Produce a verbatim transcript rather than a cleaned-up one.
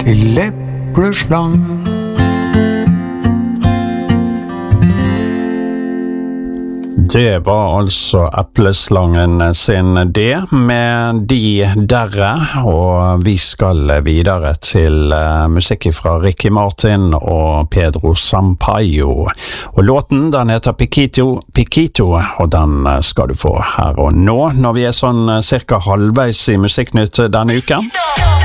til epleslang. Det var altså Epleslangen sin det med de derre, og vi skal videre til uh, musikk fra Ricky Martin og Pedro Sampaio. Og låten den heter Piquito, Piquito, og den skal du få her og nå, når vi er sånn uh, cirka halvveis i Musikknytt denne uken.